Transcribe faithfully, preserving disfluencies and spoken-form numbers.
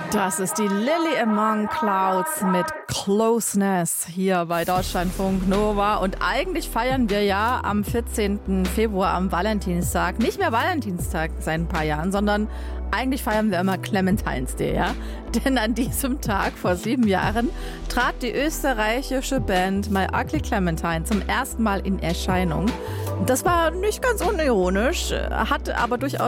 Das ist die Lily Among Clouds mit Closeness hier bei Deutschlandfunk Nova. Und eigentlich feiern wir ja am vierzehnten Februar, am Valentinstag, nicht mehr Valentinstag seit ein paar Jahren, sondern eigentlich feiern wir immer Clementines Day, ja? Denn an diesem Tag vor sieben Jahren trat die österreichische Band My Ugly Clementine zum ersten Mal in Erscheinung. Das war nicht ganz unironisch, hat aber durchaus